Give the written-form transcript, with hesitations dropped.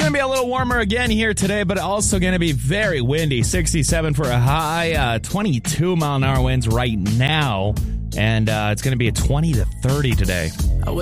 to be a little warmer again here today, but also going to be very windy. 67 for a high, 22 mile an hour winds right now. And it's going to be a 20 to 30 today.